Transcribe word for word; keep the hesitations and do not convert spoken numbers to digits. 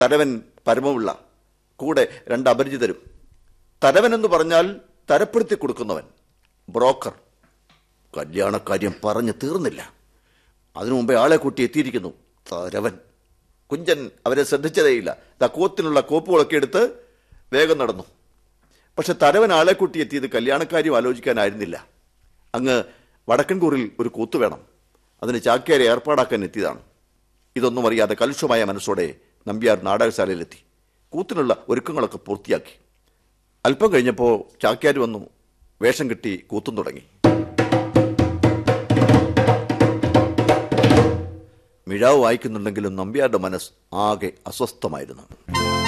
തരവൻ പരമപിള്ള, കൂടെ രണ്ട് അപരിചിതരും. തരവൻ എന്ന് പറഞ്ഞാൽ തരപ്പെടുത്തി കൊടുക്കുന്നവൻ, ബ്രോക്കർ. കല്യാണക്കാര്യം പറഞ്ഞ് തീർന്നില്ല. അതിനു മുമ്പേ ആളെ കൂട്ടി എത്തിയിരിക്കുന്നു തരവൻ. കുഞ്ചൻ അവരെ ശ്രദ്ധിച്ചതേയില്ല. തക്കോത്തിനുള്ള കോപ്പുകളൊക്കെ എടുത്ത് വേഗം നടന്നു. പക്ഷെ തരവൻ ആളെ കൂട്ടി എത്തിയത് കല്യാണക്കാര്യം ആലോചിക്കാനായിരുന്നില്ല. അങ്ങ് വടക്കൻകൂറിൽ ഒരു കൂത്തു വേണം, അതിന് ചാക്യാരെ ഏർപ്പാടാക്കാൻ എത്തിയതാണ്. ഇതൊന്നും അറിയാതെ കലുഷമായ മനസ്സോടെ നമ്പ്യാർ നാടകശാലയിലെത്തി. കൂത്തിനുള്ള ഒരുക്കങ്ങളൊക്കെ പൂർത്തിയാക്കി. അല്പം കഴിഞ്ഞപ്പോൾ ചാക്യാർ വന്നു. വേഷം കെട്ടി കൂത്തും തുടങ്ങി. മിഴാവ് വായിക്കുന്നുണ്ടെങ്കിലും നമ്പ്യാരുടെ മനസ്സ് ആകെ അസ്വസ്ഥമായിരുന്നു.